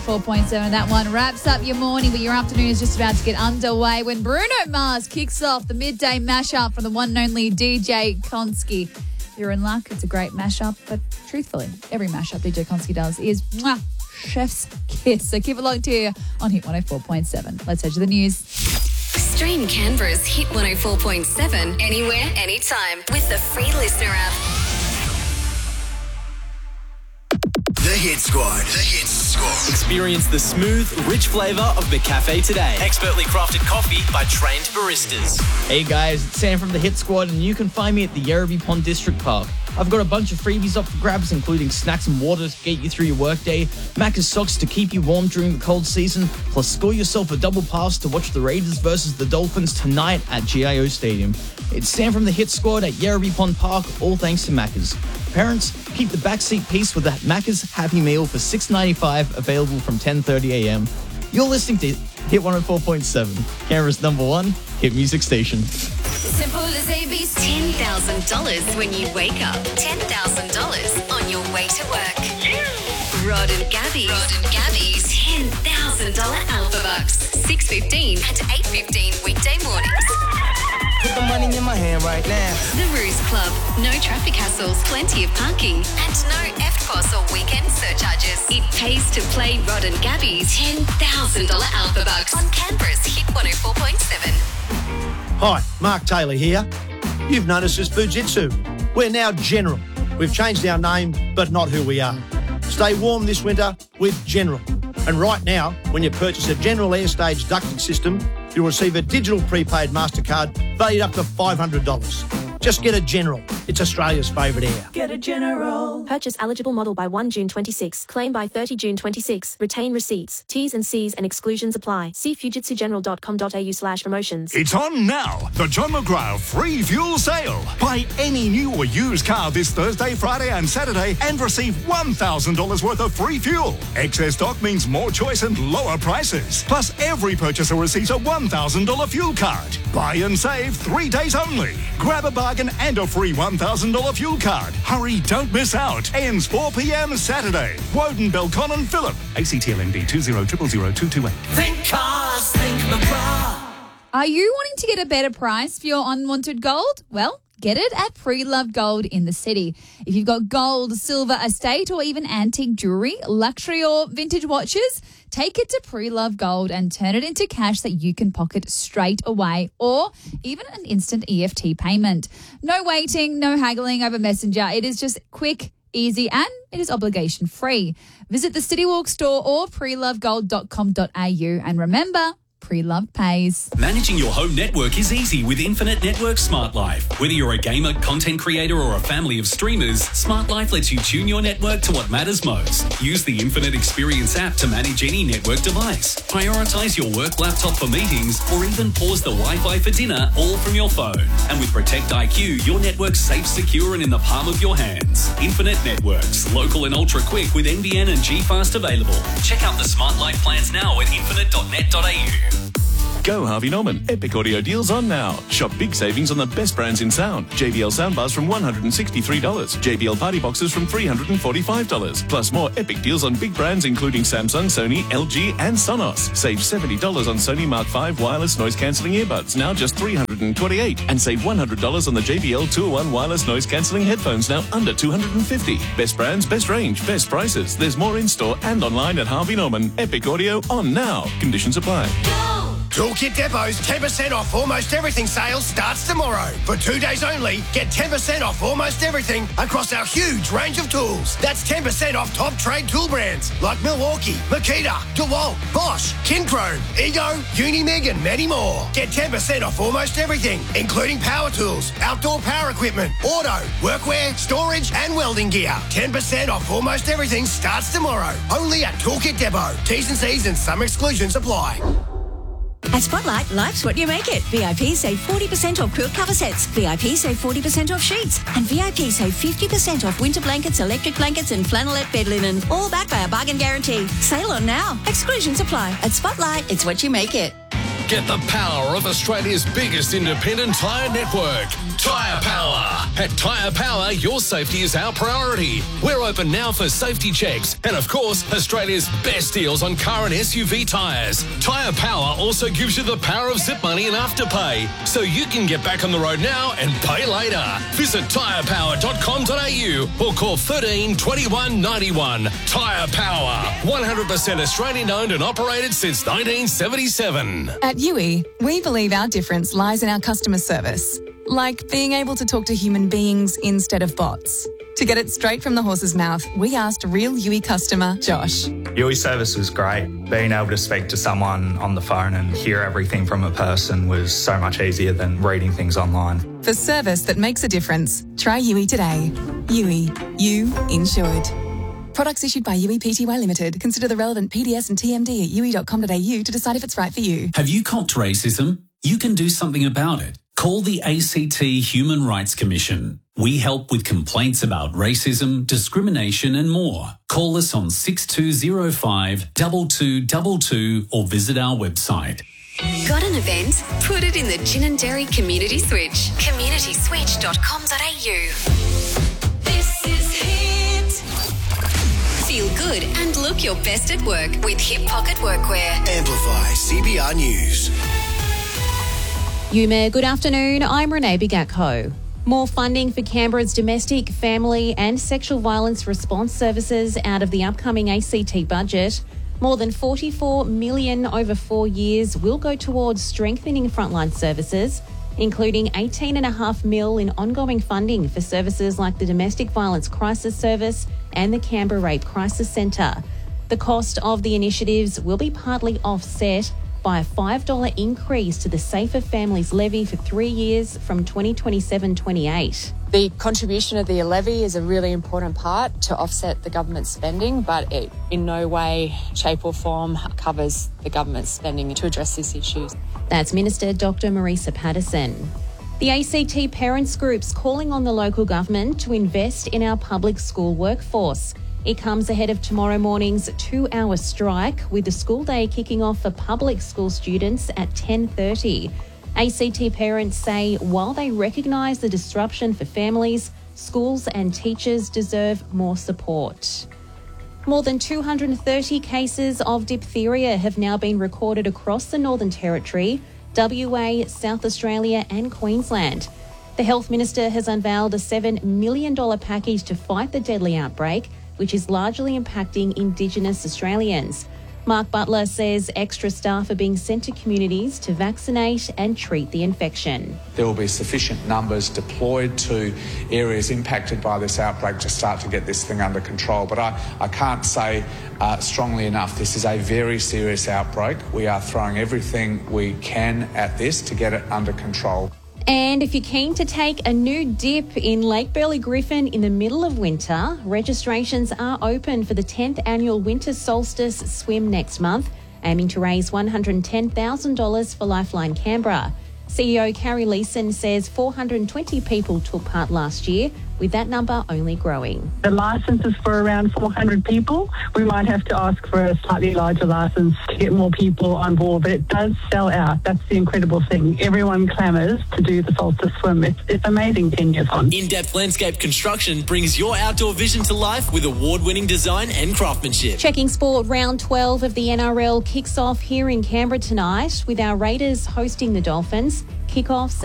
4.7. That one wraps up your morning, but your afternoon is just about to get underway when Bruno Mars kicks off the midday mashup from the one and only DJ Konski. If you're in luck, it's a great mashup, but truthfully, every mashup DJ Konski does is chef's kiss. So keep it locked here on Hit 104.7. Let's head to the news. Stream Canberra's Hit 104.7 anywhere, anytime with the free Listener app. The Hit Squad. The Hit Squad. Experience the smooth, rich flavour of McCafe today. Expertly crafted coffee by trained baristas. Hey guys, it's Sam from the Hit Squad, and you can find me at the Yarrabee Pond District Park. I've got a bunch of freebies up for grabs, including snacks and water to get you through your workday, Macca's socks to keep you warm during the cold season, plus score yourself a double pass to watch the Raiders versus the Dolphins tonight at GIO Stadium. It's Sam from the Hit Squad at Yarrabee Pond Park, all thanks to Macca's. Parents, keep the backseat peace with that Macca's Happy Meal for $6.95, available from 10:30am. You're listening to Hit 104.7, Canberra's number one hit music station. Simple as ABC. $10,000 when you wake up. $10,000 on your way to work. Rod and Gabby's $10,000 Alpha Bucks. 6:15 and 8:15 weekday mornings. Put the money in my hand right now. The Roost Club. No traffic hassles, plenty of parking, and no EFTPOS or weekend surcharges. It pays to play Rod and Gabby's $10,000 Alpha Bucks on Canberra's Hit 104.7. Hi, Mark Taylor here. You've known us as Fujitsu. We're now General. We've changed our name, but not who we are. Stay warm this winter with General. And right now, when you purchase a General Airstage ducting system, you'll receive a digital prepaid MasterCard valued up to $500. Just get a General. It's Australia's favourite air. Get a General. Purchase eligible model by 1 June 26. Claim by 30 June 26. Retain receipts. T's and C's and exclusions apply. See fujitsugeneral.com.au/promotions. It's on now. The John McGrath free fuel sale. Buy any new or used car this Thursday, Friday and Saturday and receive $1,000 worth of free fuel. Excess stock means more choice and lower prices. Plus, every purchaser receives a $1,000 fuel card. Buy and save 3 days only. Grab a bargain and a free $1,000 fuel card. Hurry, don't miss out. Ends 4 p.m. Saturday. Woden, Belcon and Phillip. ACTLND 20000228. Think cars, think McGrath. Are you wanting to get a better price for your unwanted gold? Well, get it at Pre-Loved Gold in the city. If you've got gold, silver, estate, or even antique jewellery, luxury or vintage watches, take it to Pre-Loved Gold and turn it into cash that you can pocket straight away, or even an instant EFT payment. No waiting, no haggling over Messenger. It is just quick, easy, and it is obligation free. Visit the City Walk store or prelovedgold.com.au, and remember, Pre-Loved pays. Managing your home network is easy with Infinite Network Smart Life. Whether you're a gamer, content creator, or a family of streamers, Smart Life lets you tune your network to what matters most. Use the Infinite Experience app to manage any network device. Prioritize your work laptop for meetings, or even pause the Wi-Fi for dinner, all from your phone. And with Protect IQ, your network's safe, secure, and in the palm of your hands. Infinite Networks, local and ultra quick with NBN and G-Fast available. Check out the Smart Life plans now at infinite.net.au. Go Harvey Norman. Epic audio deals on now. Shop big savings on the best brands in sound. JBL soundbars from $163. JBL party boxes from $345. Plus more epic deals on big brands including Samsung, Sony, LG and Sonos. Save $70 on Sony Mark V wireless noise cancelling earbuds, now just $328. And save $100 on the JBL 2-in-1 wireless noise cancelling headphones, now under $250. Best brands, best range, best prices. There's more in store and online at Harvey Norman. Epic audio on now. Conditions apply. Toolkit Depot's 10% off almost everything sale starts tomorrow. For 2 days only, get 10% off almost everything across our huge range of tools. That's 10% off top trade tool brands like Milwaukee, Makita, DeWalt, Bosch, Kinchrome, Ego, Unimig and many more. Get 10% off almost everything, including power tools, outdoor power equipment, auto, workwear, storage and welding gear. 10% off almost everything starts tomorrow. Only at Toolkit Depot. T's and C's and some exclusions apply. At Spotlight, life's what you make it. VIP save 40% off quilt cover sets. VIP save 40% off sheets. And VIP save 50% off winter blankets, electric blankets and flannelette bed linen. All backed by a bargain guarantee. Sale on now. Exclusions apply. At Spotlight, it's what you make it. Get the power of Australia's biggest independent tyre network, Tyre Power. At Tyre Power, your safety is our priority. We're open now for safety checks and, of course, Australia's best deals on car and SUV tyres. Tyre Power also gives you the power of zip money and afterpay, so you can get back on the road now and pay later. Visit tyrepower.com.au or call 13 21 91. Tyre Power, 100% Australian owned and operated since 1977. At Yui, we believe our difference lies in our customer service, like being able to talk to human beings instead of bots. To get it straight from the horse's mouth, we asked real Yui customer Josh. Yui service was great. Being able to speak to someone on the phone and hear everything from a person was so much easier than reading things online. For service that makes a difference, try Yui today. Yui, you insured. Products issued by Yui Pty Limited. Consider the relevant PDS and TMD at yui.com.au to decide if it's right for you. Have you copped racism? You can do something about it. Call the ACT Human Rights Commission. We help with complaints about racism, discrimination and more. Call us on 6205 2222 or visit our website. Got an event? Put it in the Gin and Dairy Community Switch. communityswitch.com.au. This is Hit. Feel good and look your best at work with Hip Pocket Workwear. Amplify CBR News. Yume, good afternoon. I'm Renee Bigatko. More funding for Canberra's domestic, family and sexual violence response services out of the upcoming ACT budget. More than $44 million over 4 years will go towards strengthening frontline services, including $18.5 million in ongoing funding for services like the Domestic Violence Crisis Service and the Canberra Rape Crisis Centre. The cost of the initiatives will be partly offset by a $5 increase to the Safer Families Levy for 3 years from 2027-28. The contribution of the levy is a really important part to offset the government spending, but it in no way, shape or form covers the government spending to address these issues. That's Minister Dr. Marisa Patterson. The ACT parents groups calling on the local government to invest in our public school workforce. It comes ahead of tomorrow morning's 2-hour strike, with the school day kicking off for public school students at 10:30. ACT parents say while they recognise the disruption for families, schools and teachers deserve more support. More than 230 cases of diphtheria have now been recorded across the Northern Territory, WA, South Australia and Queensland. The Health Minister has unveiled a $7 million package to fight the deadly outbreak, which is largely impacting Indigenous Australians. Mark Butler says extra staff are being sent to communities to vaccinate and treat the infection. There will be sufficient numbers deployed to areas impacted by this outbreak to start to get this thing under control. But I can't say strongly enough, this is a very serious outbreak. We are throwing everything we can at this to get it under control. And if you're keen to take a new dip in Lake Burley Griffin in the middle of winter, registrations are open for the 10th annual Winter Solstice Swim next month, aiming to raise $110,000 for Lifeline Canberra. CEO Carrie Leeson says 420 people took part last year, with that number only growing. The licence is for around 400 people. We might have to ask for a slightly larger licence to get more people on board, but it does sell out. That's the incredible thing. Everyone clamours to do the Solstice Swim. It's amazing 10 years on. In-Depth Landscape Construction brings your outdoor vision to life with award-winning design and craftsmanship. Checking sport, round 12 of the NRL kicks off here in Canberra tonight, with our Raiders hosting the Dolphins. Kickoffs